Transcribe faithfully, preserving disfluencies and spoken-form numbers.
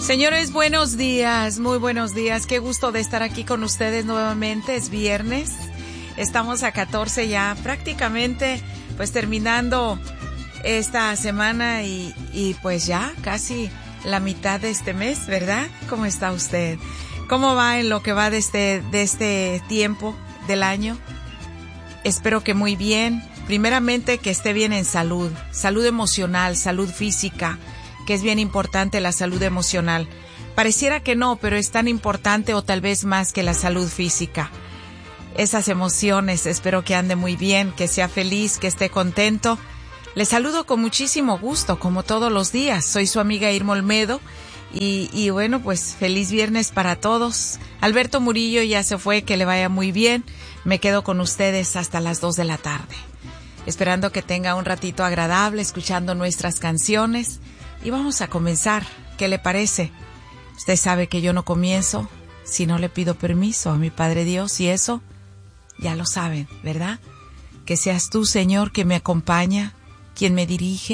Señores, buenos días, muy buenos días. Qué gusto de estar aquí con ustedes nuevamente. Es viernes. Estamos a catorce ya, prácticamente pues terminando esta semana y, y pues ya casi la mitad de este mes, ¿verdad? ¿Cómo está usted? ¿Cómo va en lo que va de este, de este tiempo del año? Espero que muy bien. Primeramente que esté bien en salud, salud emocional, salud física, que es bien importante la salud emocional. Pareciera que no, pero es tan importante o tal vez más que la salud física. Esas emociones, espero que ande muy bien, que sea feliz, que esté contento. Les saludo con muchísimo gusto, como todos los días. Soy su amiga Irma Olmedo y, y bueno, pues feliz viernes para todos. Alberto Murillo ya se fue, que le vaya muy bien. Me quedo con ustedes hasta las dos de la tarde, esperando que tenga un ratito agradable escuchando nuestras canciones. Y vamos a comenzar. ¿Qué le parece? Usted sabe que yo no comienzo si no le pido permiso a mi Padre Dios, y eso ya lo saben, ¿verdad? Que seas tú, Señor, que me acompaña, quien me dirige.